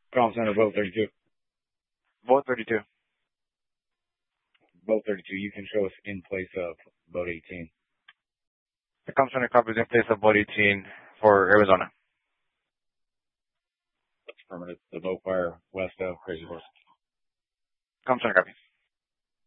Call center, vote 32. Vote 32. Vote 32. You can show us in place of vote 18. The comm center copies in place of vote 18 for Arizona. Affirmative. The vote fire west of Crazy Horse. Comm center copies.